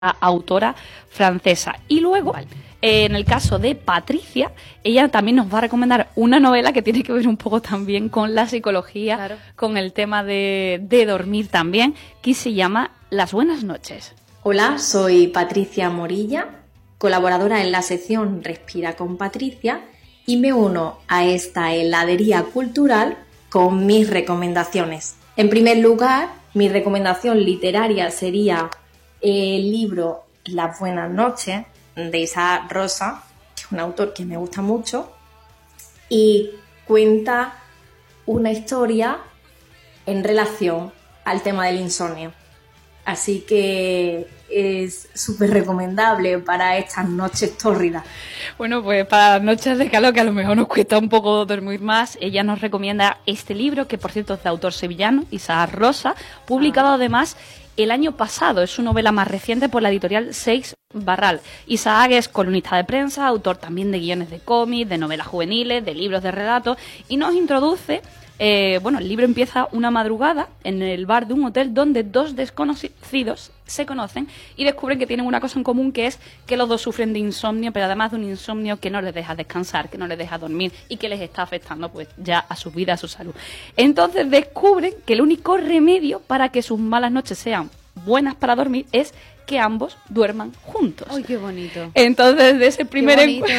autora francesa. Y luego, en el caso de Patricia, ella también nos va a recomendar una novela que tiene que ver un poco también con la psicología, claro, con el tema de dormir también, que se llama Las buenas noches. Hola, soy Patricia Morilla, colaboradora en la sección Respira con Patricia, y me uno a esta heladería cultural con mis recomendaciones. En primer lugar, mi recomendación literaria sería el libro Las buenas noches, de Isaac Rosa, que es un autor que me gusta mucho, y cuenta una historia en relación al tema del insomnio. Así que es súper recomendable para estas noches tórridas. Bueno, pues para las noches de calor, que a lo mejor nos cuesta un poco dormir más, ella nos recomienda este libro, que por cierto es de autor sevillano, Isaac Rosa, publicado además el año pasado. Es su novela más reciente por la editorial Seix Barral. Isaac es columnista de prensa, autor también de guiones de cómics, de novelas juveniles, de libros de relatos, y nos introduce... el libro empieza una madrugada en el bar de un hotel donde dos desconocidos se conocen y descubren que tienen una cosa en común, que es que los dos sufren de insomnio, pero además de un insomnio que no les deja descansar, que no les deja dormir y que les está afectando pues ya a su vida, a su salud. Entonces descubren que el único remedio para que sus malas noches sean buenas para dormir es que ambos duerman juntos. ¡Ay, qué bonito! Entonces, de ese primer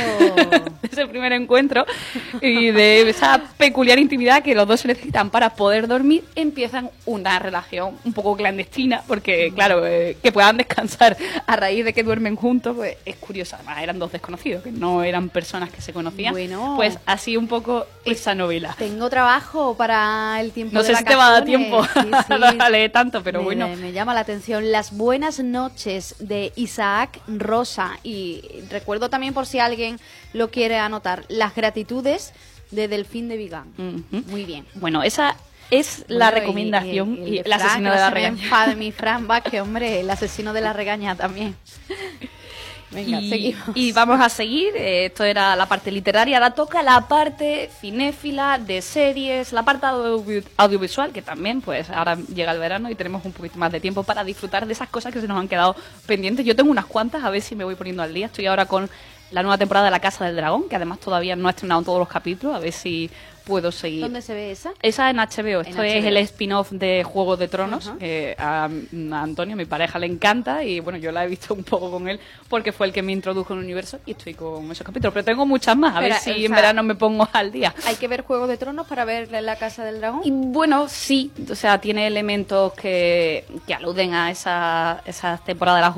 encuentro y de esa peculiar intimidad que los dos se necesitan para poder dormir, empiezan una relación un poco clandestina, porque, claro, que puedan descansar a raíz de que duermen juntos, pues es curioso. Además, eran dos desconocidos, que no eran personas que se conocían. Bueno, pues así un poco esa novela. Tengo trabajo para el tiempo de vacaciones. No sé si te va a dar tiempo a leer tanto, pero bueno. Me llama la atención. Las buenas noches, de Isaac Rosa, y recuerdo también, por si alguien lo quiere anotar, Las gratitudes, de Delfín de Vigan. Muy bien. Bueno, esa es la recomendación. Y el asesino de la regaña. De mi Fran Vázquez, hombre, el asesino de la regaña también. Venga, seguimos. Y vamos a seguir. Esto era la parte literaria. Ahora toca la parte cinéfila, de series, la parte audiovisual, que también, pues ahora llega el verano y tenemos un poquito más de tiempo para disfrutar de esas cosas que se nos han quedado pendientes. Yo tengo unas cuantas, a ver si me voy poniendo al día. Estoy ahora con la nueva temporada de La Casa del Dragón, que además todavía no ha estrenado en todos los capítulos, a ver si puedo seguir. ¿Dónde se ve esa? Esa en HBO. Esto es el spin-off de Juego de Tronos, que a Antonio, mi pareja, le encanta, y bueno, yo la he visto un poco con él porque fue el que me introdujo en el universo y estoy con esos capítulos, pero tengo muchas más, a ver si en verano me pongo al día. ¿Hay que ver Juego de Tronos para ver La Casa del Dragón? Y bueno, sí, o sea, tiene elementos que aluden a esas temporadas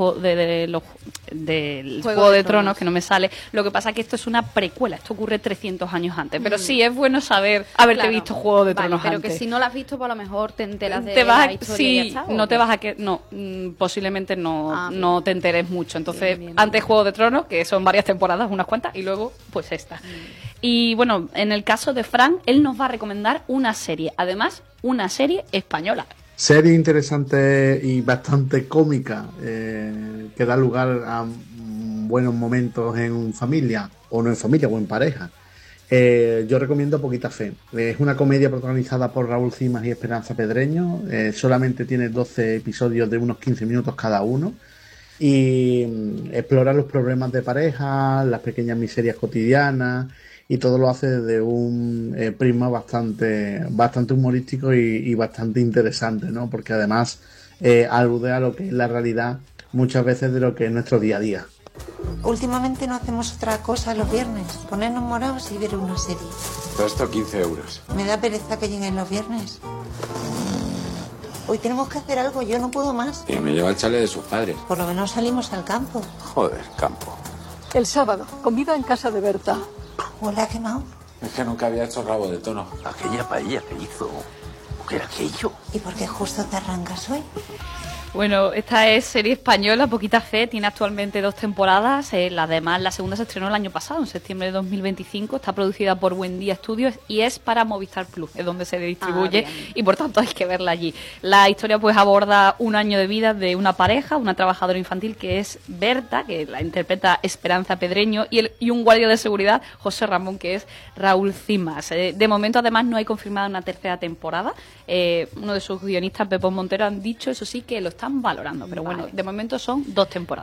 del Juego de Tronos, que no me sale. Lo que pasa es que esto es una precuela, esto ocurre 300 años antes, pero sí es bueno haberte visto Juego de Tronos pero antes. Que si no la has visto, pues a lo mejor te enteras de la historia y ya está. No te vas a posiblemente no te enteres mucho. Entonces, bien. Antes Juego de Tronos, que son varias temporadas, unas cuantas, y luego pues esta. Y bueno, en el caso de Fran, él nos va a recomendar una serie, además una serie española. Serie interesante y bastante cómica, que da lugar a buenos momentos en familia, o no en familia, o en pareja. Yo recomiendo Poquita Fe. Es una comedia protagonizada por Raúl Cimas y Esperanza Pedreño. Solamente tiene 12 episodios de unos 15 minutos cada uno. Y explora los problemas de pareja, las pequeñas miserias cotidianas, y todo lo hace desde un prisma bastante humorístico y bastante interesante, ¿no? Porque además alude a lo que es la realidad muchas veces de lo que es nuestro día a día. Últimamente no hacemos otra cosa los viernes, ponernos morados y ver una serie. Cuesta 15 euros. Me da pereza que lleguen los viernes. Hoy tenemos que hacer algo, yo no puedo más. Y me lleva el chale de sus padres. Por lo menos salimos al campo. Joder, campo. El sábado, comida en casa de Berta. Huele a quemado. Es que nunca había hecho rabo de tono. Aquella paella que hizo, ¿qué era aquello? ¿Y por qué justo te arrancas hoy? Bueno, esta es serie española, Poquita Fe, tiene actualmente 2 temporadas, además la segunda se estrenó el año pasado, en septiembre de 2025, está producida por Buen Día Studios y es para Movistar Plus, es donde se distribuye y por tanto hay que verla allí. La historia pues aborda un año de vida de una pareja, una trabajadora infantil que es Berta, que la interpreta Esperanza Pedreño, y un guardia de seguridad, José Ramón, que es Raúl Cimas. De momento además no hay confirmada una tercera temporada, uno de sus guionistas, Pepón Montero, han dicho, eso sí, que lo está están valorando. Pero Vale. bueno, de momento son 2 temporadas.